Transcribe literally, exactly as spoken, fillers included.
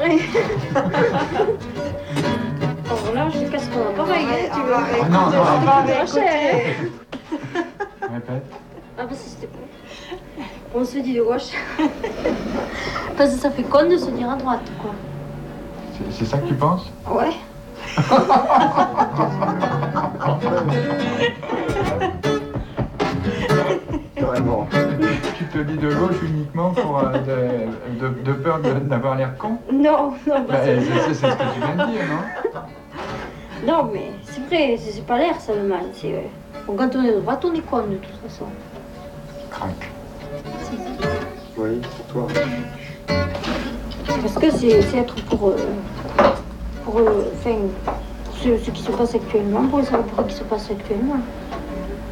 Ouais. Alors là, je te casse pas l'appareil, hein, tu veux. Ah non, non, On va cher. Répète. Ah, parce que c'était... On se dit de gauche. Parce que ça fait con de se dire à droite, quoi. C'est- C'est ça que tu penses? Ouais. Vraiment. Tu te dis de gauche uniquement pour euh, de, de, de peur de- d'avoir l'air con? Non, non, Bah, pas c'est ça. c'est- c'est ce que tu viens de dire, non? Non, mais c'est vrai, c'est c'est pas l'air, ça, le mal. C'est... euh, Bon, quand on est de droite, on est con, de toute façon. Crac. Oui, pour toi. Parce que c'est c'est être pour... euh, pour... euh, Enfin, pour ce, ce qui se passe actuellement, pour savoir pour ce qui se passe actuellement.